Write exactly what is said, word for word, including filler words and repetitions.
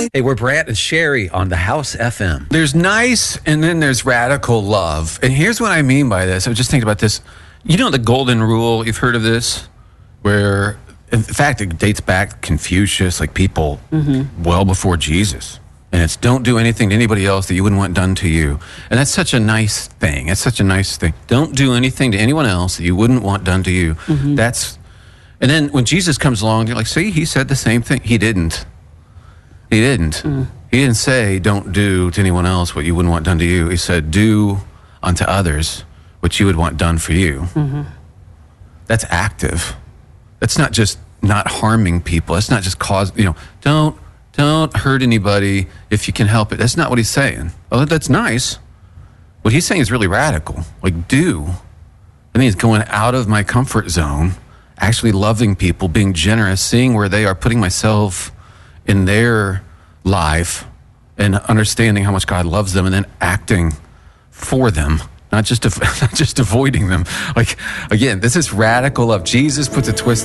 Hey, we're Brant and Sherry on the House F M. There's nice and then there's radical love. And here's what I mean by this. I was just thinking about this. You know the golden rule, you've heard of this? Where, in fact, it dates back Confucius, like people mm-hmm. well before Jesus. And it's don't do anything to anybody else that you wouldn't want done to you. And that's such a nice thing. That's such a nice thing. Don't do anything to anyone else that you wouldn't want done to you. Mm-hmm. That's, and then when Jesus comes along, you're like, see, he said the same thing. He didn't. He didn't. Mm. He didn't say, don't do to anyone else what you wouldn't want done to you. He said, do unto others what you would want done for you. Mm-hmm. That's active. That's not just not harming people. That's not just cause, you know, don't, don't hurt anybody if you can help it. That's not what he's saying. Oh, that's nice. What he's saying is really radical. Like, do. I mean, it's going out of my comfort zone, actually loving people, being generous, seeing where they are, putting myself in their life and understanding how much God loves them and then acting for them, not just, not just avoiding them. Like, again, this is radical love. Jesus puts a twist